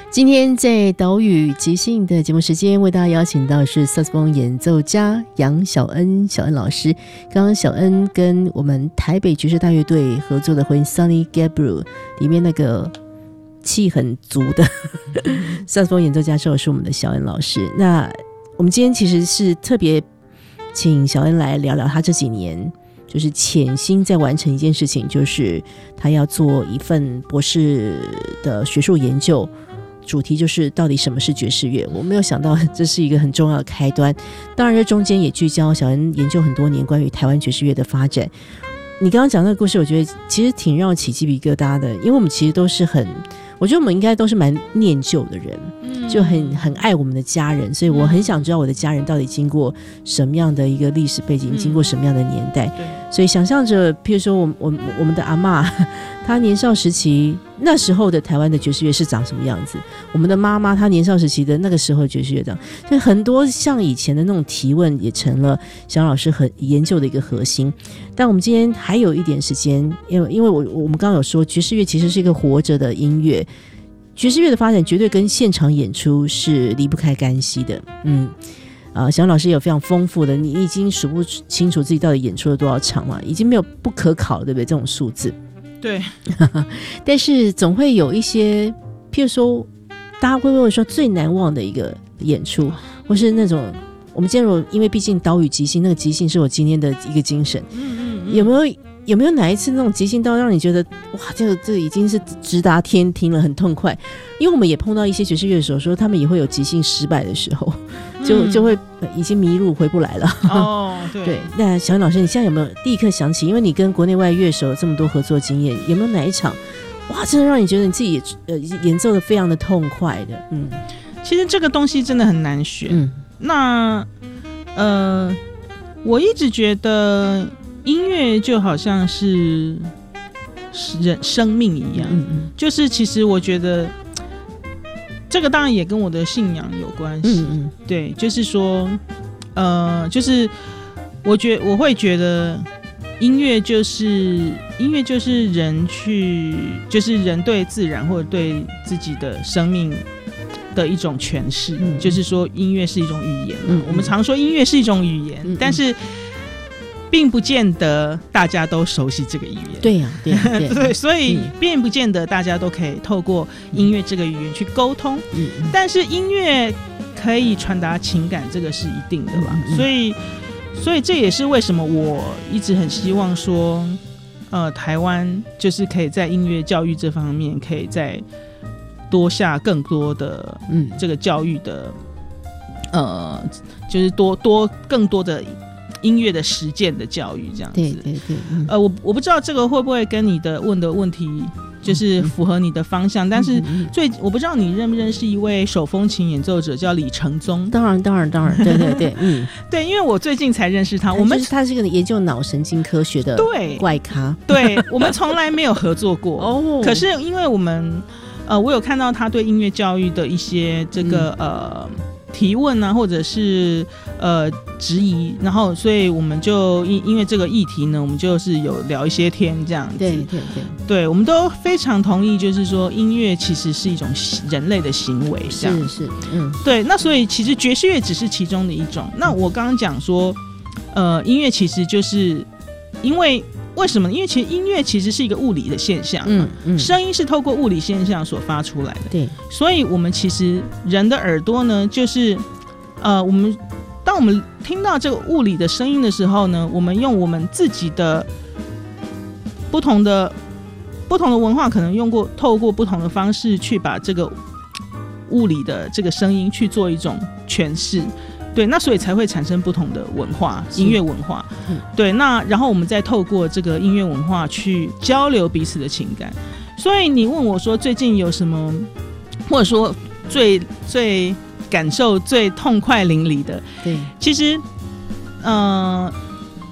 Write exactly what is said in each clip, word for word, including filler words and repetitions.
今天在岛屿即兴的节目时间，为大家邀请到是萨克斯风演奏家杨小恩小恩老师。刚刚小恩跟我们台北爵士大乐队合作的回应 Sonny Gabriel 里面那个气很足的萨克斯风演奏家就是我们的小恩老师。那我们今天其实是特别请小恩来聊聊他这几年就是潜心在完成一件事情，就是他要做一份博士的学术研究，主题就是到底什么是爵士乐。我没有想到这是一个很重要的开端，当然这中间也聚焦小恩研究很多年关于台湾爵士乐的发展。你刚刚讲那个故事，我觉得其实挺让我起鸡皮疙瘩的，因为我们其实都是很，我觉得我们应该都是蛮念旧的人，嗯、就很很爱我们的家人，所以我很想知道我的家人到底经过什么样的一个历史背景，嗯、经过什么样的年代。对，所以想象着，譬如说我我我们的阿嬷，她年少时期那时候的台湾的爵士乐是长什么样子？我们的妈妈她年少时期的那个时候的爵士乐长，所以很多像以前的那种提问也成了小老师很研究的一个核心。但我们今天还有一点时间，因为因为我我们刚刚有说，爵士乐其实是一个活着的音乐，爵士乐的发展绝对跟现场演出是离不开干系的。嗯，啊，小老师有非常丰富的，你已经数不清楚自己到底演出了多少场嘛，已经没有不可考，对不对？这种数字。 对， 但是总会有一些，譬如说，大家会问说最难忘的一个演出，或是那种我们今天如果因为毕竟岛屿即兴，那个即兴是我今天的一个精神，嗯嗯嗯有没有有没有哪一次那种即兴到让你觉得哇，这个这个已经是直达天听了，很痛快？因为我们也碰到一些爵士乐手说，他们也会有即兴失败的时候，就就会已经迷路回不来了。 哦，对。 对，那小恩老师，你现在有没有立刻想起？因为你跟国内外乐手有这么多合作经验，有没有哪一场哇，真的让你觉得你自己也呃演奏的非常的痛快的？嗯， 其实这个东西真的很难选。嗯，那呃，我一直觉得音乐就好像是人生命一样，嗯嗯就是其实我觉得这个当然也跟我的信仰有关系，嗯嗯对，就是说，呃，就是我觉我会觉得音乐就是音乐就是人去，就是人对自然或者对自己的生命的一种诠释，嗯、就是说音乐是一种语言，嗯、我们常说音乐是一种语言，嗯、但是并不见得大家都熟悉这个语言。 对呀、啊，对呀、啊， 对，所以并不见得大家都可以透过音乐这个语言去沟通。嗯，但是音乐可以传达情感，这个是一定的吧？嗯、所以，所以这也是为什么我一直很希望说，呃，台湾就是可以在音乐教育这方面，可以再多下更多的嗯这个教育的，呃，就是多多更多的音乐的实践的教育这样子。 对对对，嗯、 呃，我我不知道这个会不会跟你的问的问题就是符合你的方向，嗯、但是最我不知道你认不认识一位手风琴演奏者叫李承宗。 当然当然当然，对对对，嗯， 对，因为我最近才认识他， 他我们他是个研究脑神经科学的怪咖， 对，对我们从来没有合作过哦。可是因为我们呃，我有看到他对音乐教育的一些这个、嗯、呃。提问啊，或者是呃质疑，然后所以我们就因因为这个议题呢，我们就是有聊一些天这样子。 对对对， 对，我们都非常同意，就是说音乐其实是一种人类的行为，这样是是嗯， 对。那所以其实爵士乐只是其中的一种。那我刚刚讲说，呃，音乐其实就是因为。为什么？因为其实音乐其实是一个物理的现象，嗯嗯，声音是透过物理现象所发出来的， 对， 所以我们其实人的耳朵呢，就是呃，我们当我们听到这个物理的声音的时候呢，我们用我们自己的不同的不同的文化，可能用过透过不同的方式去把这个物理的这个声音去做一种诠释。对，那所以才会产生不同的文化，音乐文化。嗯、对，那然后我们再透过这个音乐文化去交流彼此的情感。所以你问我说最近有什么，或者说最最感受最痛快淋漓的？ 对， 其实，呃，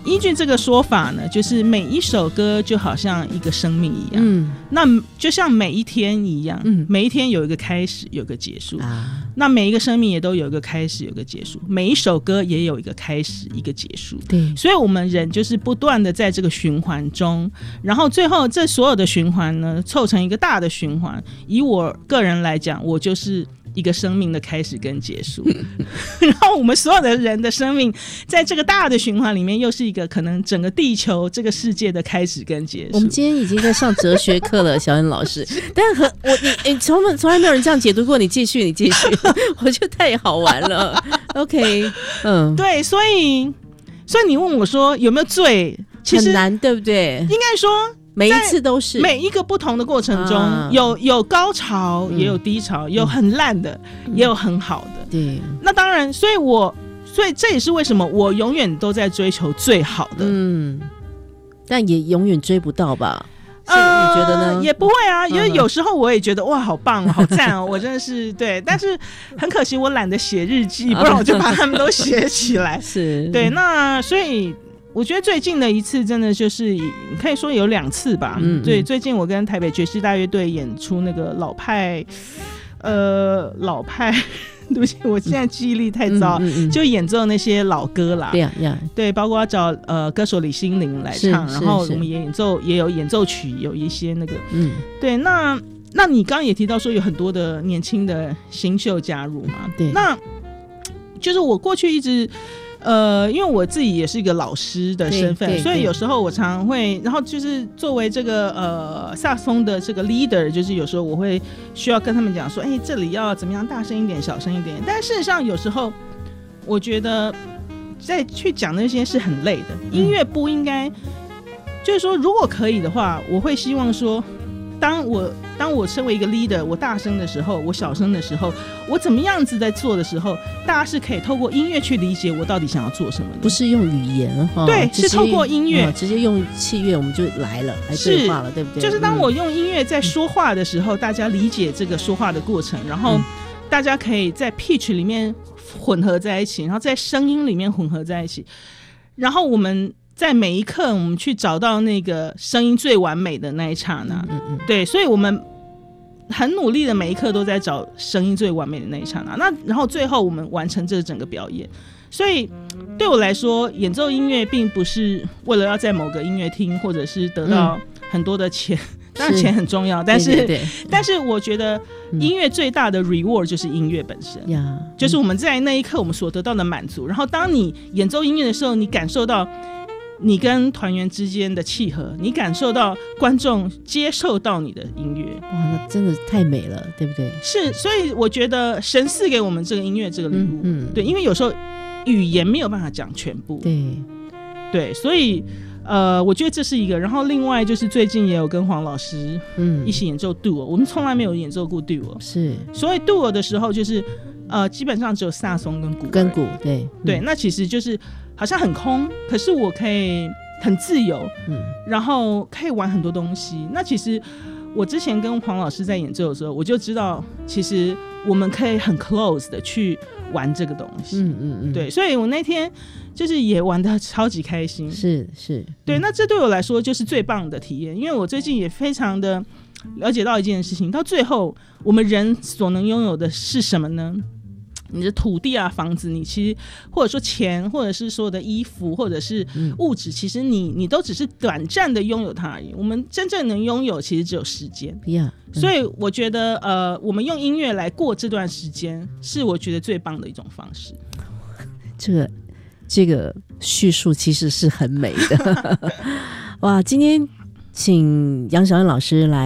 依据这个说法呢，就是每一首歌就好像一个生命一样，嗯，那就像每一天一样，嗯，每一天有一个开始，有一个结束啊。那每一个生命也都有一个开始，有一个结束，每一首歌也有一个开始，一个结束。对，所以我们人就是不断的在这个循环中，然后最后这所有的循环呢，凑成一个大的循环。以我个人来讲，我就是一个生命的开始跟结束，然后我们所有的人的生命在这个大的循环里面，又是一个可能整个地球这个世界的开始跟结束。 我们今天已经在上哲学课了，小恩老师，但和我你你从从来没有人这样解读过，你继续你继续，我觉得太好玩了。OK， 嗯， 对，所以所以你问我说有没有罪，其实很难，对不对？ 应该说。 每一次都是每一个不同的过程中，啊、有有高潮，也有低潮，嗯、有很烂的，嗯、也有很好的。对，那当然，所以我所以这也是为什么我永远都在追求最好的。嗯， 但也永远追不到吧？ 呃，你觉得呢？也不会啊，因为有时候我也觉得哇，好棒，好赞哦，我真的是对。但是很可惜，我懒得写日记，不然我就把他们都写起来。是，对，那所以。我觉得最近的一次真的就是可以说有两次吧。嗯，对，最近我跟台北爵士大乐队演出那个老派，呃，老派，对不起，我现在记忆力太糟，嗯嗯嗯、就演奏那些老歌啦。对呀、啊啊，对，包括找呃歌手李心凌来唱，然后我们也演奏，也有演奏曲，有一些那个，嗯，对，那那你刚刚也提到说有很多的年轻的新秀加入嘛？对，那就是我过去一直。呃，因为我自己也是一个老师的身份，所以有时候我常会，然后就是作为这个呃萨克斯风的这个 leader， 就是有时候我会需要跟他们讲说，哎，这里要怎么样大声一点，小声一点。但事实上，有时候我觉得在去讲那些是很累的，音乐不应该，就是说，如果可以的话，我会希望说。当我当我身为一个 leader， 我大声的时候，我小声的时候，我怎么样子在做的时候，大家是可以透过音乐去理解我到底想要做什么的， 不是用语言哈， 对，是透过音乐、 哦，直接用器乐我们就来了，来对话了，对不对？ 就是当我用音乐在说话的时候，嗯、大家理解这个说话的过程，然后大家可以在 pitch 里面混合在一起，然后在声音里面混合在一起，然后我们。在每一刻我们去找到那个声音最完美的那一刹那，嗯嗯对，所以我们很努力的每一刻都在找声音最完美的那一刹那，那然后最后我们完成这整个表演。所以对我来说，演奏音乐并不是为了要在某个音乐厅或者是得到很多的钱、嗯、当然钱很重要，但是对对对但是我觉得音乐最大的 reward 就是音乐本身、嗯、就是我们在那一刻我们所得到的满足，然后当你演奏音乐的时候，你感受到你跟团员之间的契合，你感受到观众接受到你的音乐， 哇，那真的太美了，对不对？ 是，所以我觉得神赐给我们这个音乐这个礼物，嗯嗯、对，因为有时候语言没有办法讲全部，对对，所以呃，我觉得这是一个。然后另外就是最近也有跟黄老师一起演奏 duo，、嗯、我们从来没有演奏过 duo， 是，所以 duo 的时候就是呃，基本上只有萨松跟鼓跟鼓，对、嗯、 对，那其实就是好像很空，可是我可以很自由，嗯，然后可以玩很多东西。那其实我之前跟黄老师在演奏的时候，我就知道其实我们可以很 close 的去玩这个东西，嗯嗯嗯，对，所以我那天就是也玩得超级开心， 是是， 对，那这对我来说就是最棒的体验，因为我最近也非常的了解到一件事情，到最后我们人所能拥有的是什么呢？你的土地啊，房子，你其实或者说钱，或者是所有的衣服，或者是物质，嗯、其实你你都只是短暂的拥有它而已。我们真正能拥有，其实只有时间。Yeah, 嗯、所以我觉得，呃，我们用音乐来过这段时间，是我觉得最棒的一种方式。 这个这个叙述其实是很美的。哇，今天请杨小恩老师来。